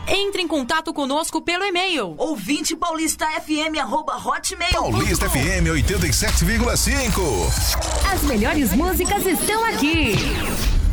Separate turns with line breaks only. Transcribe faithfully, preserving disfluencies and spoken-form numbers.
Entre em contato conosco pelo e-mail
ouvinte paulista f m arroba hotmail ponto com.
Paulista F M oitenta e sete vírgula cinco.
As melhores músicas estão aqui.